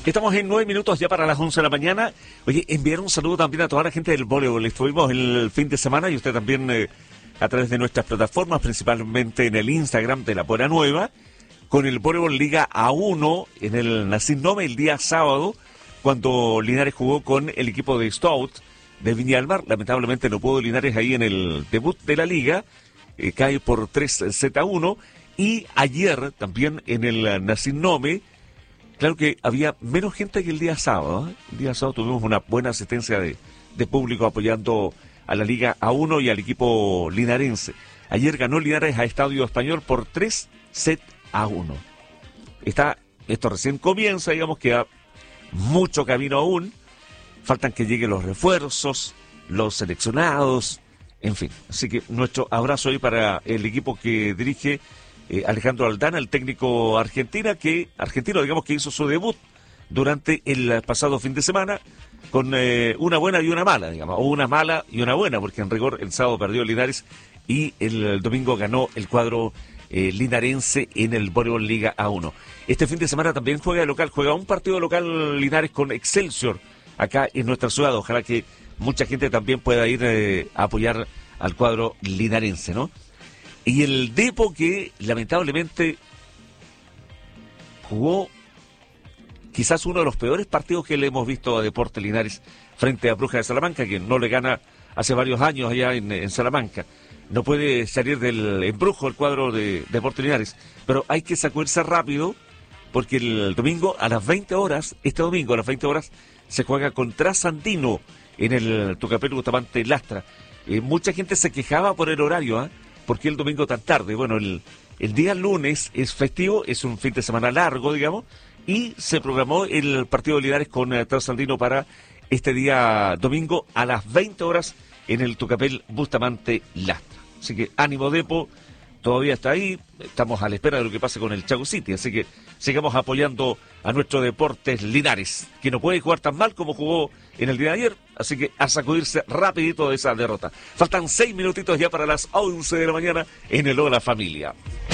Estamos en 9 minutos ya para las 11 de la mañana. Oye, enviar un saludo también a toda la gente del voleibol. Estuvimos el fin de semana y usted también a través de nuestras plataformas, principalmente en el Instagram de La Buena Nueva, con el voleibol Liga A1 en el Nassim Nome el día sábado, cuando Linares jugó con el equipo de Stout de Viña del Mar. Lamentablemente no pudo Linares ahí en el debut de la liga, cae por 3-1. Y ayer también en el Nassim Nome, claro que había menos gente que el día sábado, ¿eh? El día sábado tuvimos una buena asistencia de público apoyando a la Liga A1 y al equipo linarense. Ayer ganó Linares a Estadio Español por 3-1. Esto recién comienza, digamos, queda mucho camino aún. Faltan que lleguen los refuerzos, los seleccionados, en fin. Así que nuestro abrazo ahí para el equipo que dirige Alejandro Aldana, el técnico argentino, digamos, que hizo su debut durante el pasado fin de semana con una buena y una mala, digamos, o una mala y una buena, porque en rigor el sábado perdió Linares y el domingo ganó el cuadro linarense en el voleibol Liga A1. Este fin de semana también juega un partido local Linares con Excelsior acá en nuestra ciudad. Ojalá que mucha gente también pueda ir a apoyar al cuadro linarense, ¿no? Y el Depo, que lamentablemente jugó quizás uno de los peores partidos que le hemos visto a Deportes Linares frente a Brujas de Salamanca, que no le gana hace varios años allá en Salamanca. No puede salir del embrujo el cuadro de Deportes Linares, pero hay que sacudirse rápido, porque el domingo a las 20 horas, se juega contra Sandino en el Tucapel Bustamante Lastra. Mucha gente se quejaba por el horario, ¿por qué el domingo tan tarde? Bueno, el día lunes es festivo, es un fin de semana largo, digamos, y se programó el partido de Linares con Trasandino para este día domingo a las 20 horas en el Tucapel Bustamante Lastra. Así que ánimo Depo, todavía está ahí, estamos a la espera de lo que pase con el Chaco City, así que sigamos apoyando a nuestro Deportes Linares, que no puede jugar tan mal como jugó en el día de ayer, así que a sacudirse rapidito de esa derrota. Faltan 6 minutitos ya para las 11 de la mañana en el Hola Familia.